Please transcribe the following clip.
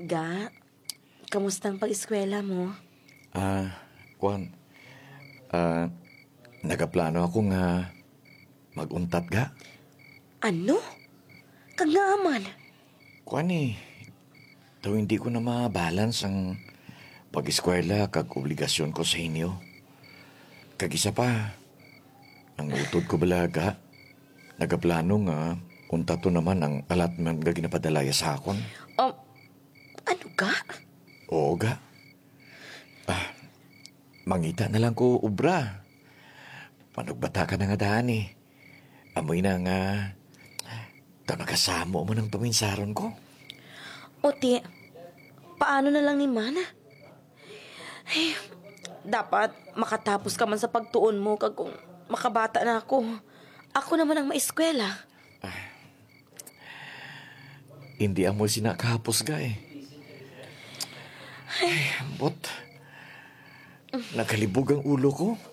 Ga, kamusta ang pag-eskwela mo? Kwan, nagaplano ako nga maguntat ga. Ano? Kagaaman. Kwan daw hindi ko na ma-balance ang pag-eskwela kag obligasyon ko sa inyo. Kag isa pa, ang utod ko balaga, nagaplano nga unta to naman ang allotment nga ginapadalaya sa akon. Ano ga? Oo ga. Mangita na lang ko ubra. Panugbata ka na nga daan Amoy na nga daw nakasamo mo ng paminsaron ko. Oti, paano na lang ni Mana? Ay, dapat makatapos ka man sa pagtuon mo kag kung makabata na ako. Ako naman ang maeskwela. Hindi amoy sinakahapos ga Ay, ambot. Nakalibog ang ulo ko.